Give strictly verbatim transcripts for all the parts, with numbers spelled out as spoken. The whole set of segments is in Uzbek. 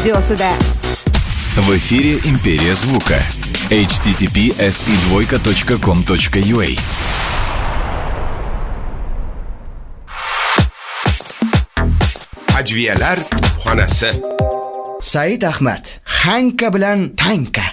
radiosida. В эфире «Империя звука». эйч ти ти пи эс и двойка точка ком точка ю а. Ajviyalar xonasi. Said Ahmad, Hanka bilan tanka.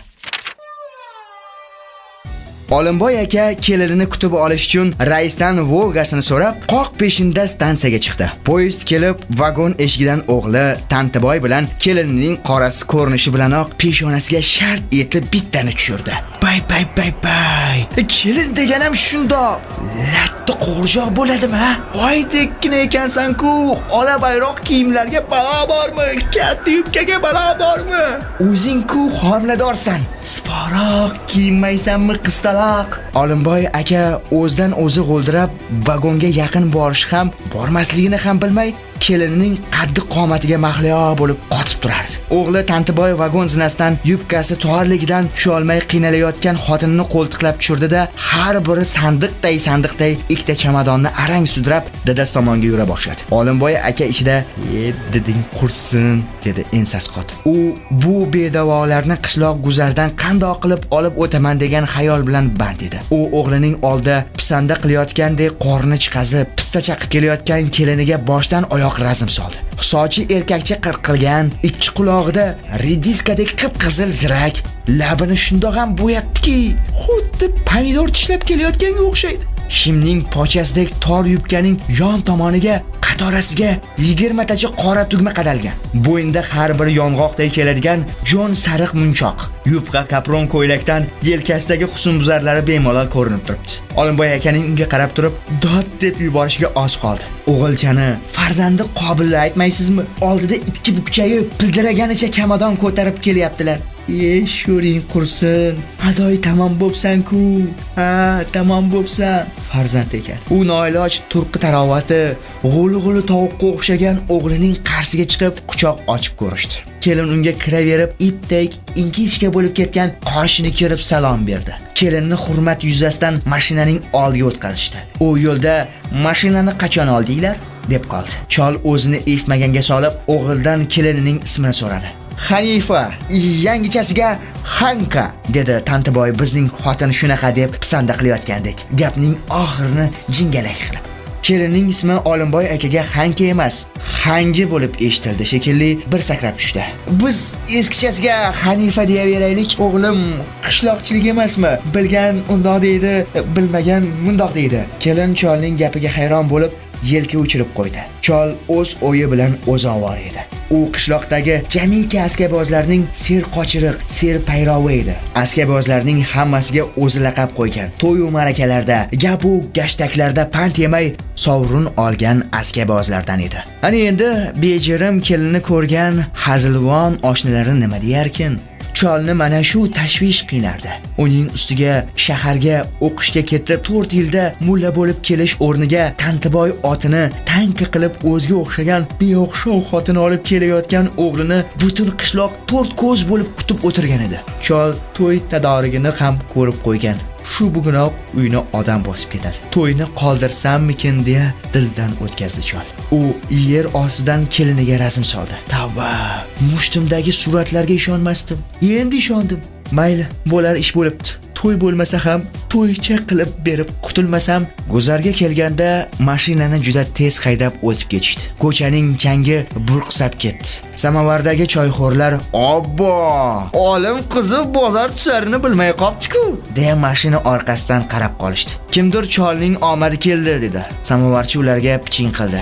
Olimboy aka kelinini kutib olish uchun raisdan Volgasini so'rab, qoq peshinda stansiyaga chiqdi. Poyezd kelib, vagon eshigidan o'g'li Tantiboy bilan kelinining qorasi ko'rinishi bilanoq peshonasiga shart etib bittani tushirdi. Bay bay bay bay. Kelin degan ham shundoq. Latta qo'rjoq bo'ladimi? Voydekkina ekansan-ku, ola bayroq kiyimlarga balo bormi? Katta yubkaga balo bormi? O'zing-ku homiladorsan. Sporoq kiymaysanmi qistal? Olimboy aka o'zidan o'zi g'o'ldirab vagonga yaqin borish ham, bormasligini ham bilmay, kelinining qaddi qomatiga mahliyo bo'lib qotib turardi. O'g'li Tantiboy vagon zinasidan yubkasi torligidan tusholmay qiynalayotgan xotinini qo'ltiqlab tushirdi-da, har biri sandiqday sandiqday ikkita chamadonni arang sudrab dadasi tomonga yura boshladi. Olimboy aka ichida "E, diding qursin", dedi ensasi qotib. U bu bedavolarni qishloq guzardan qandoq qilib olib o'taman degan xayol bilan band edi. U o'g'lining oldida pisanda qilayotgandek qorni chiqazib, pista chaqib kelayotgan keliniga boshdan oyoq razm soldi. Sochi erkakcha qirqilgan, ikki qulog'ida rediskadek qip-qizil zirak, labini shundoq ham bo'yatdiki, xuddi pomidor tishlab kelayotganga o'xshaydi. Shimning pochasidek tor yubkaning yon tomoniga qatorasiga yigirma tacha qora tugma qadalgan. Bo'yinda har bir yong'oqday keladigan jon sariq munchoq. Yubqa kapron ko'ylakdan yelkasidagi husnbuzarlari bemalol ko'rinib turibdi. Olimboy akaning unga qarab turib, dod deb yuborishiga oz qoldi. O'g'ilchani, farzandi qobilni aytmaysizmi? Oldida itki bukchayib, pildiraganicha chamadon ko'tarib kelyaptilar. Ey, sho'ring qursin. Adoy tamom bo'psan-ku. Ha, tamom bo'psan. Farzand ekan. U noiloj turqi tarovati, g'ulu-g'ulu tovuqqa o'xshagan o'g'lining qarshisiga chiqib, quchoq ochib ko'rishdi. Kelin unga kiraverib, ipdek ingichka bo'lib ketgan qoshini kirib salom berdi. Kelinni hurmat yuzasidan mashinaning oldiga o'tkazishdi. U yo'lda "Mashinani qachon oldinglar?" deb qoldi. Chol o'zini eshitmaganga solib, o'g'ildan kelinining ismini so'radi. Hanifa, yangichasiga Hanka, dedi Tantiboy bizning xotin shunaqa deb pisanda qilayotgandek, gapning oxirini jingalak qilib. Kelinning ismi Olimboy akaga Hanka emas, Hangi bo'lib eshitildi shekilli bir sakrab tushdi. Biz eskichasiga Hanifa deyaveraylik, o'g'lim qishloqchilik emasmi? Bilgan undoq deydi, bilmagan mundoq deydi. Kelin cholning gapiga hayron bo'lib, yelka uchirib qo'ydi. Chol o'z o'yi bilan o'zovor edi. U qishloqdagi jamiki askabozlarning ser qochiriq, ser payrovi edi. Askabozlarning hammasiga o'zi laqab qo'ygan. To'y va ma'rakalarda, gap-u gashtaklarda pand yemay sovrin olgan askabozlardan edi. Ana endi bejirim kelinni ko'rgan hazilvon oshnalari nima deyarkin? Cholni mana shu tashvish qiynardi. Uning ustiga shaharga o'qishga ketib to'rt yilda mulla bo'lib kelish o'rniga Tantiboy otini tanka qilib o'zga o'xshagan beo'xshov xotin olib kelayotgan o'g'lini butun qishloq to'rt ko'z bo'lib kutib o'tirgan edi. Chol to'y tadorigini ham ko'rib qo'ygan. Shu bugunoq uyni odam bosib ketadi. To'yni qoldirsammikin deya dildan o'tkazdi chol. U yer ostidan keliniga razm soldi. Tavba, mushtimdagi suratlarga ishonmasdim. Endi ishondim. Mayli, bo'lar ish bo'libdi. To'y bo'lmasa ham to'ycha qilib berib qutulmasam, guzarga kelganda mashinani juda tez haydab o'tib ketishdi. Ko'chaning changi burqsab ketdi. Samovardagi choyxo'rlar "Obbo, olim qizi bozor tusarini bilmay qopti-ku" deya mashina orqasidan qarab qolishdi. Kimdir cholning omadi keldi dedi. Samovarchi ularga piching qildi.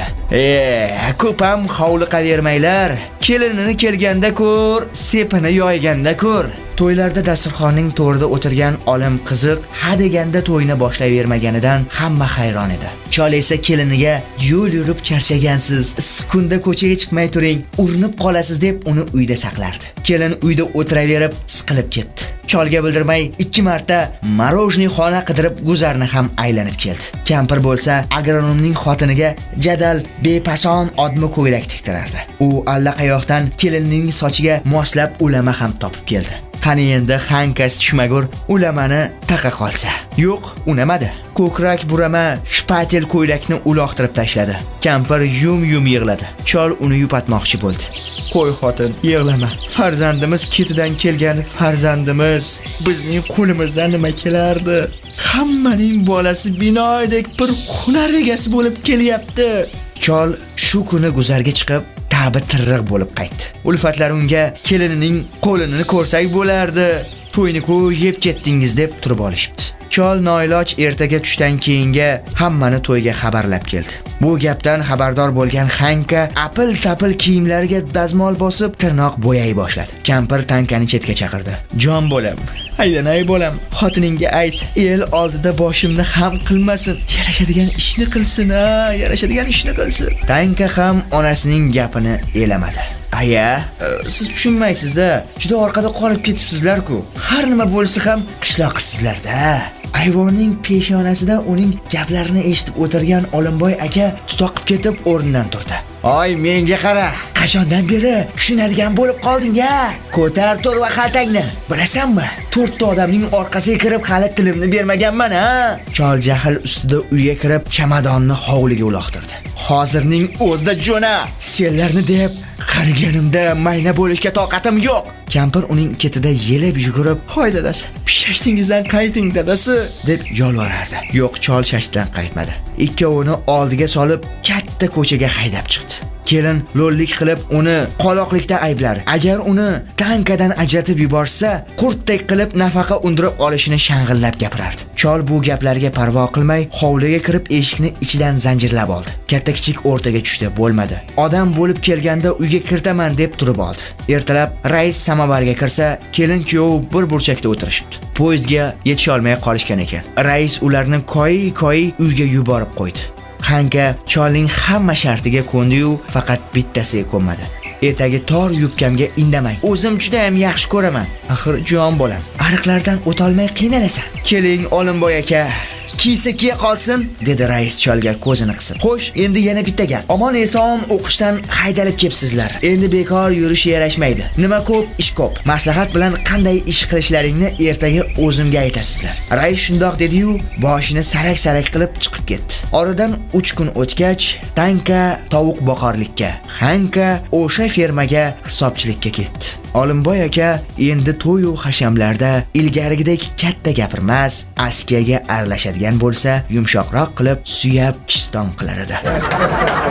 "E, ko'p ham hovliqavermanglar. Kelinini kelganda ko'r, sepini yoyganda ko'r." To'ylarda dasturxonning to'rida o'tirgan olim qiziq ha deganda to'yni boshlayvermaganidan hamma hayron edi. Chol esa keliniga "Yo'l yurib charchagansiz, issiq kunda ko'chaga chiqmay turing, urinib qolasiz" deb uni uyda saqlardi. Kelin uyda o'tiraverib siqilib ketdi. Cholga bildirmay ikki marta marojniy xona qidirib guzarni ham aylanib keldi. Kampir bo'lsa agronomning xotiniga jadal bepason odmi ko'ylak tiktirardi. U allaqayoqdan kelinning sochiga moslab ulama ham topib keldi. Qani endi hankasi tushmagur ulamani taqa qolsa. Yo'q, unamadi. Ko'krak burama shpatel ko'ylakni uloqtirib tashladi. Kampir yum-yum yig'ladi. Chol uni yupatmoqchi bo'ldi. Qo'y xotin, yig'lama. Farzandimiz ketidan kelgan farzandimiz. Bizning qo'limizdan nima kelardi? Hammaning bolasi binoydek bir hunar egasi bo'lib kelyapti. Chol shu kuni guzarga chiqib ta'bi tirriq bo'lib qaytdi. Ulfatlar unga kelinining qo'lini ko'rsak bo'lardi. To'yni-ku yeb ketdingiz deb turib olishibdi. Chol noiloj ertaga tushdan keyinga hammani to'yga xabarlab keldi. Bu gapdan xabardor bo'lgan Hanka apil-tapil kiyimlariga dazmol bosib tirnoq bo'yay boshladi. Kampir Tankani chetga chaqirdi. "Jon bolam, aylanay bolam, xotiningga ayt, el oldida boshimni ham qilmasin. Yarashadigan ishni qilsin, ha, yarashadigan ishni qilsin." Tanka ham onasining gapini elamadi. "Aya, siz tushunmaysiz-da. Juda orqada qolib ketibsizlar-ku. Har nima bo'lsa ham qishloqsizlar-da." Ayvonning peshonasida uning gaplarini eshitib o'tirgan Olimboy aka tutoqib ketib o'rnidan turdi. "Oy, menga qara. Qachondan beri tushunadigan bo'lib qolding-a? Ko'tar tur va xaltangni. Bilasanmi? to'rtta odamning orqasiga kirib hali tilimni bermaganman, ha?" Chol jahl ustida uyga kirib chamadonni hovliga uloqtirdi. "Hozirning o'zida jo'na. Senlarni deb qariganimda mayna bo'lishga toqatim yo'q." Kampir uning ketida yelib yugurib, "Hoy dadasi, shashtingizdan qayting dadasi" deb yolvorardi. Yo'q, chol shashtidan qaytmadi. Ikkovini oldiga solib katta ko'chaga haydab chiqdi. Kelin lo'llik qilib uni qoloqlikda ayblar. Agar uni Tankadan ajratib yuborsa, qurtdek qilib nafaqa undirib olishini shang'illab gapirardi. Chol bu gaplarga parvo qilmay, hovliga kirib eshikni ichidan zanjirlab oldi. Katta-kichik o'rtaga tushdi, bo'lmadi. Odam bo'lib kelganda uyga kirtaman deb turib oldi. Ertalab rais samovarga kirsa, kelin kuyov bir burchakda o'tirishibdi. Poyezdga yetisha olmay qolishgan ekan. Rais ularni koyi-koyi uyga yuborib qo'ydi. Hanka cholning hamma shartiga ko'ndi-yu, faqat bittasiga ko'nmadi. Etagi tor yubkamga indamay, "O'zim juda ham yaxshi ko'raman. Axir jon bolam, ariqlardan o'tolmay qiynalasan. Keling, Olimboy aka, kiysa kiya qolsin", dedi rais cholga ko'zini qisib. "Xo'sh, endi yana bitta gap. Omon eson o'qishdan haydalib kelibsizlar. Endi bekor yurish yarashmaydi. Nima ko'p, ish ko'p. Maslahat bilan qanday ish qilishlaringni ertaga o'zimga aytasizlar." Rais shundoq dedi-yu, boshini sarak-sarak qilib chiqib ketdi. Oradan uch kun o'tgach, Tanka tovuq boqarlikka, Hanka o'sha fermaga hisobchilikka ketdi. Olimboy aka endi to'y-u hashamlarda ilgarigidek katta gapirmas, askiyaga aralashadigan bo'lsa, yumshoqroq qilib suyab chiston qilar edi.